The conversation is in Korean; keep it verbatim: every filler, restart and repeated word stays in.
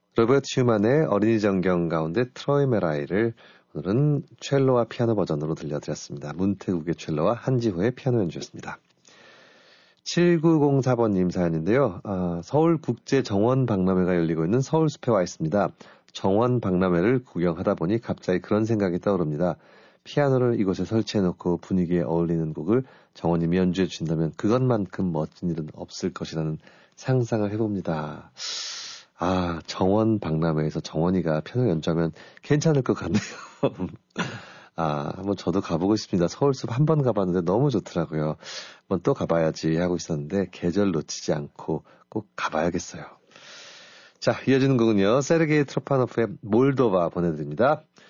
로버트 슈만의 어린이 정경 가운데 트로이 메라이를 오늘은 첼로와 피아노 버전으로 들려드렸습니다. 문태국의 첼로와 한지호의 피아노 연주였습니다. 칠구공사 번님 사연인데요. 아, 서울국제정원박람회가 열리고 있는 서울숲에 와 있습니다. 정원박람회를 구경하다 보니 갑자기 그런 생각이 떠오릅니다. 피아노를 이곳에 설치해놓고 분위기에 어울리는 곡을 정원님이 연주해 주신다면 그것만큼 멋진 일은 없을 것이라는 상상을 해봅니다. 아, 정원박람회에서 정원이가 피아노 연주하면 괜찮을 것 같네요. 아, 한번 저도 가보고 싶습니다. 서울숲 한 번 가봤는데 너무 좋더라고요. 한번 또 가봐야지 하고 있었는데 계절 놓치지 않고 꼭 가봐야겠어요. 자, 이어지는 곡은요. 세르게이 트로파노프의 몰도바 보내드립니다.